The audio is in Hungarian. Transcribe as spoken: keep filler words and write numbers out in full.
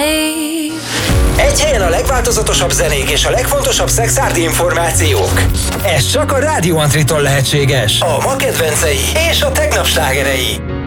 me. Egy helyen a legváltozatosabb zenék és a legfontosabb szexárdi információk. Ez csak a Rádió Antritól lehetséges. A ma kedvencei és a tegnap slágerei.